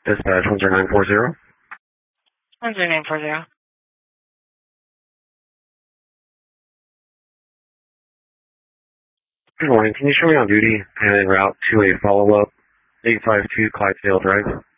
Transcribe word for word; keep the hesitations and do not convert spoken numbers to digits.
Dispatch one zero nine four zero. one zero nine four zero. Good morning. Can you show me on duty and en route to a follow-up eight five two Clydesdale Drive?